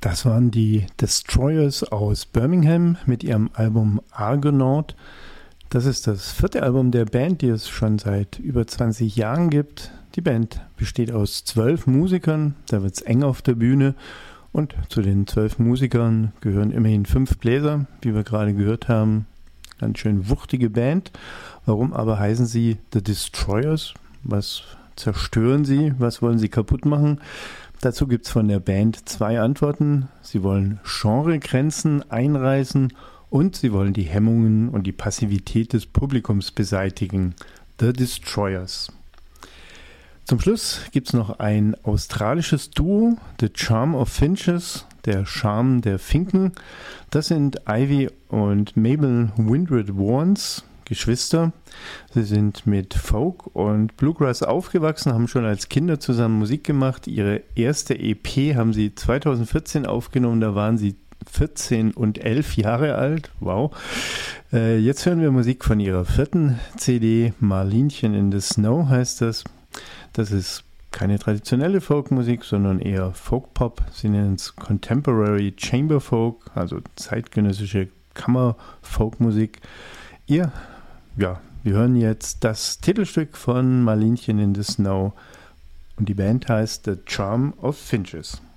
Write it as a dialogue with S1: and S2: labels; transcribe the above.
S1: Das waren die Destroyers aus Birmingham mit ihrem Album Argonaut. Das ist das 4. Album der Band, die es schon seit über 20 Jahren gibt. Die Band besteht aus 12 Musikern, da wird es eng auf der Bühne. Und zu den 12 Musikern gehören immerhin 5 Bläser, wie wir gerade gehört haben. Ganz schön wuchtige Band. Warum aber heißen sie The Destroyers? Was zerstören sie? Was wollen sie kaputt machen? Dazu gibt es von der Band 2 Antworten. Sie wollen Genregrenzen einreißen und sie wollen die Hemmungen und die Passivität des Publikums beseitigen. The Destroyers. Zum Schluss gibt es noch ein australisches Duo, The Charm of Finches, der Charme der Finken. Das sind Ivy und Mabel Windred Warnes, Geschwister. Sie sind mit Folk und Bluegrass aufgewachsen, haben schon als Kinder zusammen Musik gemacht. Ihre erste EP haben sie 2014 aufgenommen, da waren sie 14 und 11 Jahre alt. Wow. Jetzt hören wir Musik von ihrer 4. CD, Marlinchen in the Snow heißt das. Das ist keine traditionelle Folkmusik, sondern eher Folk-Pop. Sie nennen es Contemporary Chamber Folk, also zeitgenössische Kammer-Folkmusik. Wir hören jetzt das Titelstück von Marlinchen in the Snow und die Band heißt The Charm of Finches.